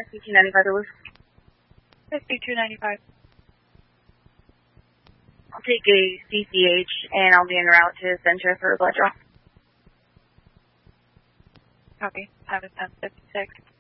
5295 Duluth. 5295. I'll take a CCH and I'll be en route to Center for blood draw. Copy. Time is 10:56.